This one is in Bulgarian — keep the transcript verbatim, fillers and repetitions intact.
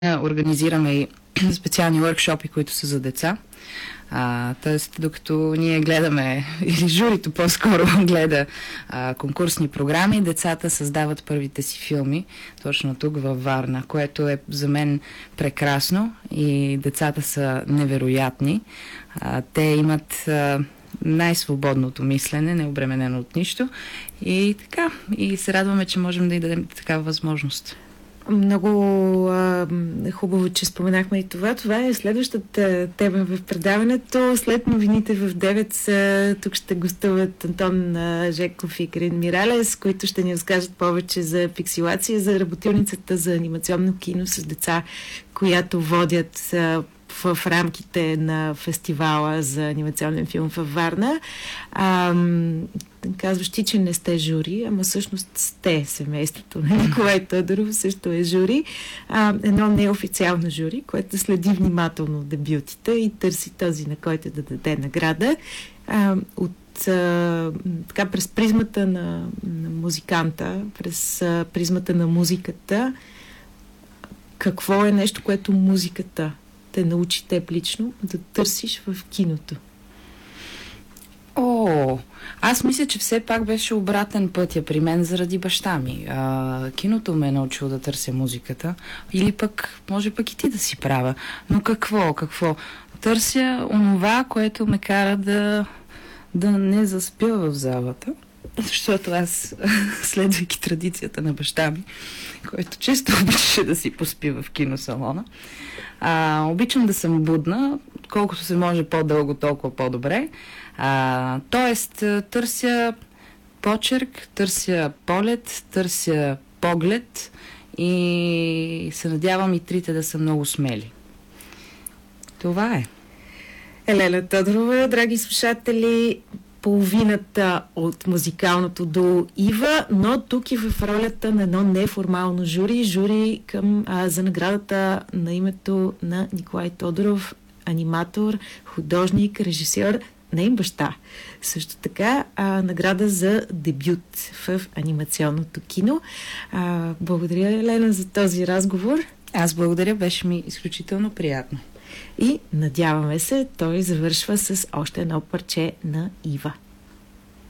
Организираме и специални workshopи, които са за деца. А, тоест, докато ние гледаме, или журито по-скоро гледа а, конкурсни програми, децата създават първите си филми, точно тук във Варна, което е за мен прекрасно и децата са невероятни. А, те имат а, най-свободното мислене, необременено от нищо и така, и се радваме, че можем да й дадем такава възможност. Много а, хубаво, че споменахме и това. Това е следващата тема в предаването. След новините в девет са, тук ще гостуват Антон а, Жеков и Карин Миралес, които ще ни разкажат повече за пикселация, за работилницата за анимационно кино с деца, която водят а, в рамките на фестивала за анимационен филм във Варна. А, казваш ти, че не сте жури, ама всъщност сте семейството на Николай Тодоров, също е жури. А, едно неофициално жури, което следи внимателно дебютите и търси този, на който да даде награда. А, от, а, така, през призмата на, на музиканта, през а, призмата на музиката, какво е нещо, което музиката те научи теб лично да търсиш в киното? О, аз мисля, че все пак беше обратен пътя при мен заради баща ми. А, киното ме е научило да търся музиката. Или пък, може пък и ти да си права. Но какво, какво? Търся онова, което ме кара да, да не заспя в залата. Защото аз, следвайки традицията на баща ми, който често обичаше да си поспи в киносалона, а, обичам да съм будна, колкото се може по-дълго, толкова по-добре. А, тоест, търся почерк, търся полет, търся поглед и се надявам и трите да са много смели. Това е. Елена Тодорова, драги слушатели, половината от музикалното до Ива, но тук и в ролята на едно неформално жури, жури към, а, за наградата на името на Николай Тодоров, аниматор, художник, режисьор, нейн баща. Също така а, награда за дебют в анимационното кино. А, благодаря, Елена, за този разговор. Аз благодаря, беше ми изключително приятно. И надяваме се, той завършва с още едно парче на Ива.